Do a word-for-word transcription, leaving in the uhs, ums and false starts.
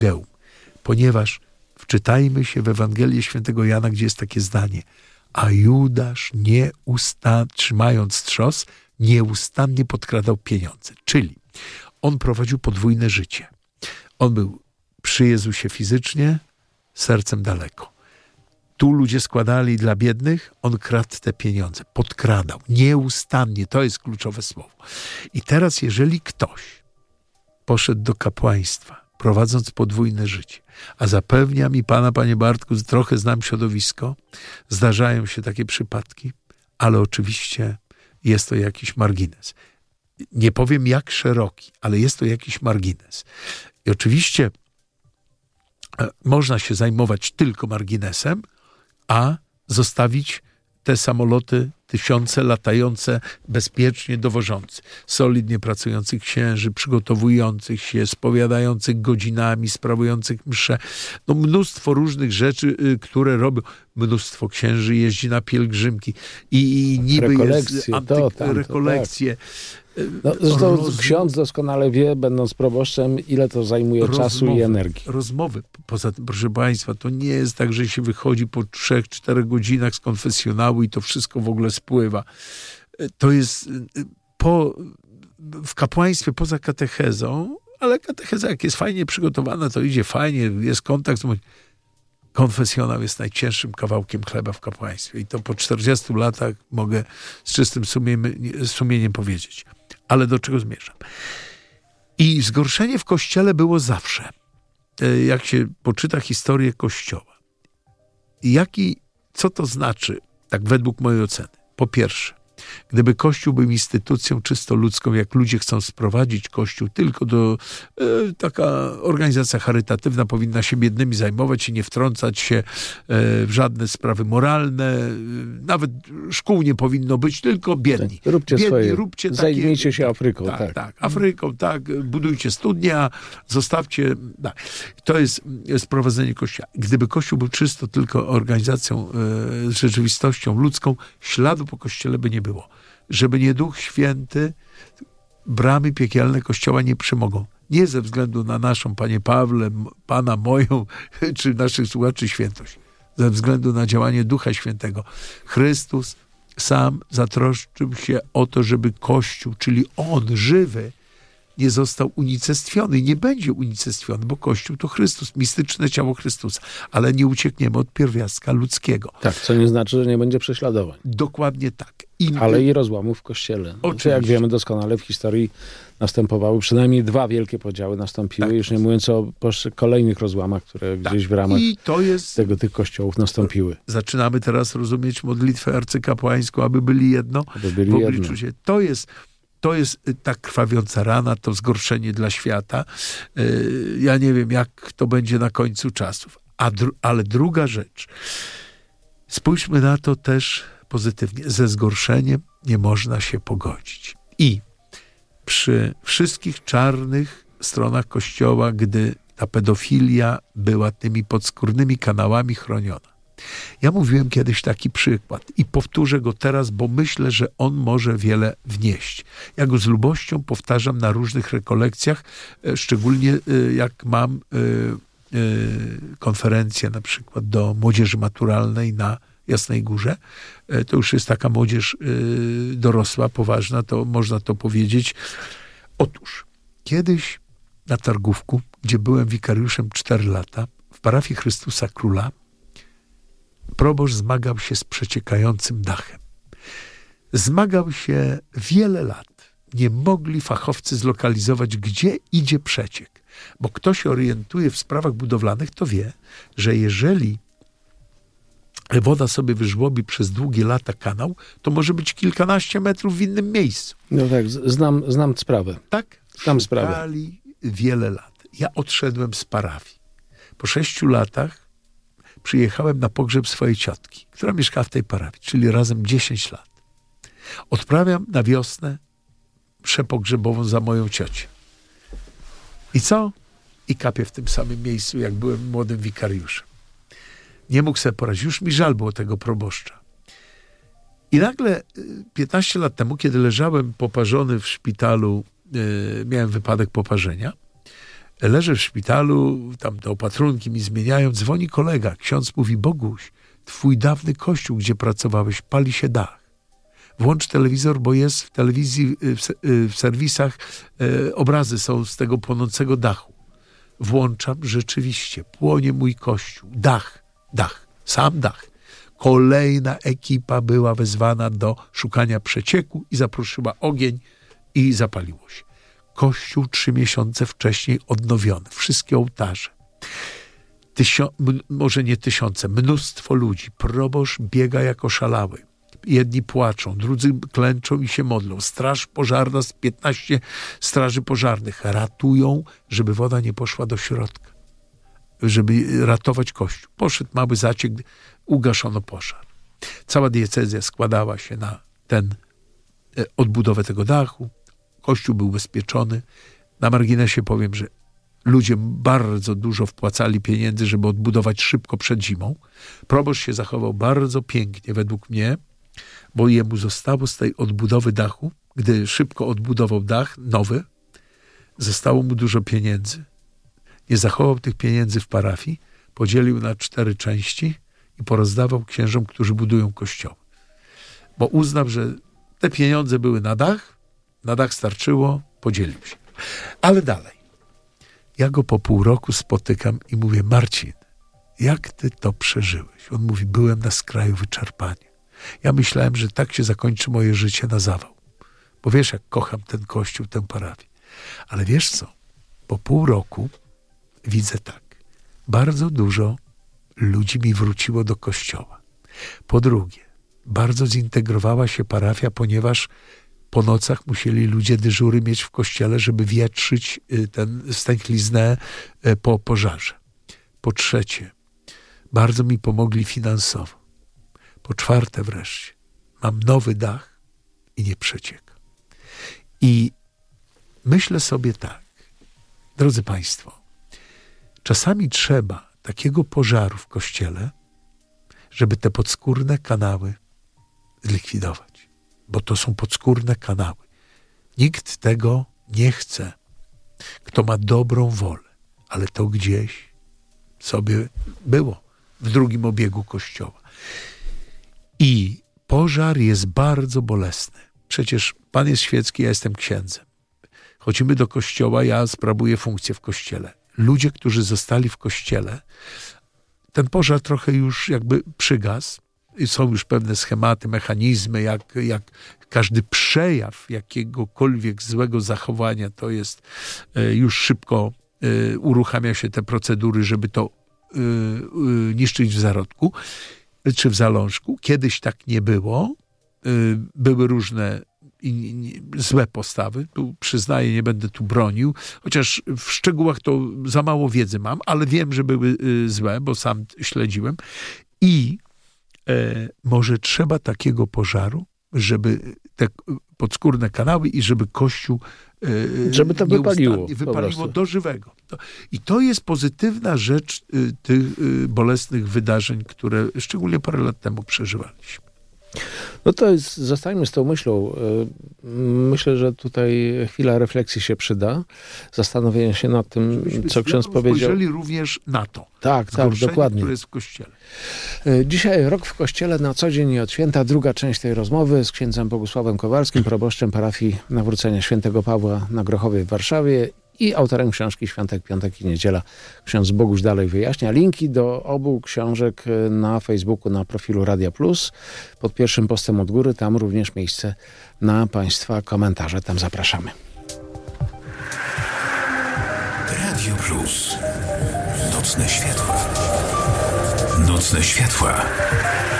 ponieważ wczytajmy się w Ewangelię Świętego Jana, gdzie jest takie zdanie: a Judasz nieustannie, trzymając trzos, nieustannie podkradał pieniądze. Czyli on prowadził podwójne życie. On był przy Jezusie fizycznie, sercem daleko. Tu ludzie składali dla biednych, on kradł te pieniądze, podkradał, nieustannie, to jest kluczowe słowo. I teraz, jeżeli ktoś poszedł do kapłaństwa, prowadząc podwójne życie, a zapewnia mi Pana, Panie Bartku, trochę znam środowisko, zdarzają się takie przypadki, ale oczywiście jest to jakiś margines. Nie powiem jak szeroki, ale jest to jakiś margines. I oczywiście można się zajmować tylko marginesem, a zostawić te samoloty, tysiące latające, bezpiecznie dowożące, solidnie pracujących księży, przygotowujących się, spowiadających godzinami, sprawujących msze. No mnóstwo różnych rzeczy, które robią. Mnóstwo księży jeździ na pielgrzymki i, i niby rekolekcje, jest antyk- to, tamto, rekolekcje. Tak. No, zresztą Roz... ksiądz doskonale wie, będąc proboszczem, ile to zajmuje rozmowy, czasu i energii. Rozmowy. Poza tym, proszę Państwa, to nie jest tak, że się wychodzi po trzech, czterech godzinach z konfesjonału i to wszystko w ogóle spływa. To jest po, w kapłaństwie poza katechezą, ale katecheza jak jest fajnie przygotowana, to idzie fajnie, jest kontakt. Konfesjonał jest najcięższym kawałkiem chleba w kapłaństwie i to po czterdziestu latach mogę z czystym sumieniem, sumieniem powiedzieć. Ale do czego zmierzam? I zgorszenie w Kościele było zawsze. Jak się poczyta historię Kościoła. Jaki, co to znaczy, tak według mojej oceny? Po pierwsze, gdyby Kościół był instytucją czysto ludzką, jak ludzie chcą sprowadzić Kościół tylko do... E, taka organizacja charytatywna powinna się biednymi zajmować i nie wtrącać się e, w żadne sprawy moralne. E, nawet szkół nie powinno być, tylko biedni. Tak, róbcie biedni, swoje. Róbcie takie, Zajmijcie się Afryką. Tak, tak, tak. tak. Afryką, tak. Budujcie studnia, zostawcie... Tak. To jest sprowadzenie Kościoła. Gdyby Kościół był czysto tylko organizacją, e, rzeczywistością ludzką, śladu po Kościele by nie było. Żeby nie Duch Święty, bramy piekielne Kościoła nie przemogą. Nie ze względu na naszą, Panie Pawle, Pana moją, czy naszych słuchaczy świętość. Ze względu na działanie Ducha Świętego. Chrystus sam zatroszczył się o to, żeby Kościół, czyli On, żywy, nie został unicestwiony i nie będzie unicestwiony, bo Kościół to Chrystus, mistyczne ciało Chrystusa, ale nie uciekniemy od pierwiastka ludzkiego. Tak, co nie znaczy, że nie będzie prześladowań. Dokładnie tak. I... Ale i rozłamów w Kościele. Oczywiście. Jak wiemy doskonale, w historii następowały przynajmniej dwa wielkie podziały nastąpiły, tak, już nie mówiąc o kolejnych rozłamach, które tak. gdzieś w ramach I to jest... tego, tych kościołów nastąpiły. Zaczynamy teraz rozumieć modlitwę arcykapłańską, aby byli jedno. Aby byli w jedno. Się. To jest To jest ta krwawiąca rana, to zgorszenie dla świata. Ja nie wiem, jak to będzie na końcu czasów. A dru- ale druga rzecz. Spójrzmy na to też pozytywnie. Ze zgorszeniem nie można się pogodzić. I przy wszystkich czarnych stronach Kościoła, gdy ta pedofilia była tymi podskórnymi kanałami chroniona. Ja mówiłem kiedyś taki przykład i powtórzę go teraz, bo myślę, że on może wiele wnieść. Ja go z lubością powtarzam na różnych rekolekcjach, szczególnie jak mam konferencję na przykład do młodzieży maturalnej na Jasnej Górze. To już jest taka młodzież dorosła, poważna, to można to powiedzieć. Otóż kiedyś na Targówku, gdzie byłem wikariuszem cztery lata, w parafii Chrystusa Króla, proboszcz zmagał się z przeciekającym dachem. Zmagał się wiele lat. Nie mogli fachowcy zlokalizować, gdzie idzie przeciek. Bo kto się orientuje w sprawach budowlanych, to wie, że jeżeli woda sobie wyżłobi przez długie lata kanał, to może być kilkanaście metrów w innym miejscu. No tak, znam, znam sprawę. Tak? Znam sprawę. Szukali wiele lat. Ja odszedłem z parafii. Po sześciu latach przyjechałem na pogrzeb swojej ciotki, która mieszkała w tej parafii, czyli razem dziesięć lat. Odprawiam na wiosnę mszę pogrzebową za moją ciocię. I co? I kapię w tym samym miejscu, jak byłem młodym wikariuszem. Nie mógł sobie poradzić. Już mi żal było tego proboszcza. I nagle piętnaście lat temu, kiedy leżałem poparzony w szpitalu, yy, miałem wypadek poparzenia, Leżę w szpitalu, tam te opatrunki mi zmieniają, dzwoni kolega. Ksiądz mówi: Boguś, twój dawny kościół, gdzie pracowałeś, pali się dach. Włącz telewizor, bo jest w telewizji, w, w serwisach e, obrazy są z tego płonącego dachu. Włączam, rzeczywiście, płonie mój kościół. Dach, dach, sam dach. Kolejna ekipa była wezwana do szukania przecieku i zaproszyła ogień i zapaliło się. Kościół trzy miesiące wcześniej odnowiony. Wszystkie ołtarze. Tysio- może nie tysiące, mnóstwo ludzi. Proboszcz biega jak oszalały. Jedni płaczą, drudzy klęczą i się modlą. Straż pożarna z piętnaście straży pożarnych ratują, żeby woda nie poszła do środka. Żeby ratować kościół. Poszedł mały zaciek, ugaszono pożar. Cała diecezja składała się na ten odbudowę tego dachu. Kościół był ubezpieczony. Na marginesie powiem, że ludzie bardzo dużo wpłacali pieniędzy, żeby odbudować szybko przed zimą. Proboszcz się zachował bardzo pięknie według mnie, bo jemu zostało z tej odbudowy dachu, gdy szybko odbudował dach nowy, zostało mu dużo pieniędzy. Nie zachował tych pieniędzy w parafii, podzielił na cztery części i porozdawał księżom, którzy budują kościoły. Bo uznał, że te pieniądze były na dach, na dach starczyło, podzielił się. Ale dalej. Ja go po pół roku spotykam i mówię: Marcin, jak ty to przeżyłeś? On mówi: byłem na skraju wyczerpania. Ja myślałem, że tak się zakończy moje życie na zawał. Bo wiesz, jak kocham ten kościół, tę parafię. Ale wiesz co? Po pół roku widzę tak. Bardzo dużo ludzi mi wróciło do kościoła. Po drugie, bardzo zintegrowała się parafia, ponieważ po nocach musieli ludzie dyżury mieć w kościele, żeby wietrzyć ten stęchliznę po pożarze. Po trzecie, bardzo mi pomogli finansowo. Po czwarte wreszcie, mam nowy dach i nie przecieka. I myślę sobie tak, drodzy Państwo, czasami trzeba takiego pożaru w kościele, żeby te podskórne kanały zlikwidować. Bo to są podskórne kanały. Nikt tego nie chce, kto ma dobrą wolę, ale to gdzieś sobie było w drugim obiegu kościoła. I pożar jest bardzo bolesny. Przecież Pan jest świecki, ja jestem księdzem. Chodzimy do kościoła, ja sprawuję funkcję w kościele. Ludzie, którzy zostali w kościele, ten pożar trochę już jakby przygasł. Są już pewne schematy, mechanizmy, jak, jak każdy przejaw jakiegokolwiek złego zachowania, to jest y, już szybko y, uruchamia się te procedury, żeby to y, y, niszczyć w zarodku czy w zalążku. Kiedyś tak nie było. Y, były różne i, i, złe postawy. Tu przyznaję, nie będę tu bronił, chociaż w szczegółach to za mało wiedzy mam, ale wiem, że były y, złe, bo sam śledziłem. I E, może trzeba takiego pożaru, żeby te podskórne kanały i żeby Kościół e, żeby to wypaliło, wypaliło do żywego. To, I to jest pozytywna rzecz y, tych y, bolesnych wydarzeń, które szczególnie parę lat temu przeżywaliśmy. No to jest, zostańmy z tą myślą. Myślę, że tutaj chwila refleksji się przyda. Zastanowienia się nad tym, co ksiądz powiedział. Spojrzeli również na to. Tak, tak, dokładnie. Które jest w Kościele. Dzisiaj Rok w Kościele na co dzień i od święta. Druga część tej rozmowy z księdzem Bogusławem Kowalskim, proboszczem parafii Nawrócenia Świętego Pawła na Grochowie w Warszawie i autorem książki Świątek, Piątek i Niedziela. Ksiądz Boguś dalej wyjaśnia. Linki do obu książek na Facebooku, na profilu Radia Plus. Pod pierwszym postem od góry, tam również miejsce na Państwa komentarze. Tam zapraszamy. Radio Plus. Nocne światła. Nocne światła.